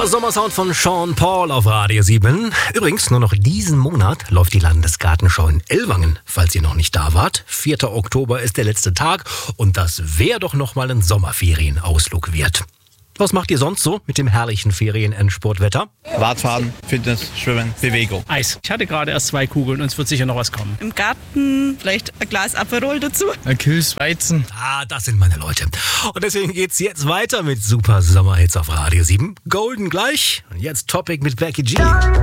Sommersound von Sean Paul auf Radio 7. Übrigens, nur noch diesen Monat läuft die Landesgartenschau in Ellwangen, falls ihr noch nicht da wart. 4. Oktober ist der letzte Tag und das wäre doch nochmal ein Sommerferienausflug wert. Was macht ihr sonst so mit dem herrlichen Ferien-Endsportwetter? Radfahren, Fitness, Schwimmen, Bewegung. Eis. Ich hatte gerade erst 2 Kugeln und es wird sicher noch was kommen. Im Garten vielleicht ein Glas Aperol dazu. Ein kühles Weizen. Das sind meine Leute. Und deswegen geht's jetzt weiter mit super Sommerhits auf Radio 7. Golden gleich. Und jetzt Topic mit Becky G.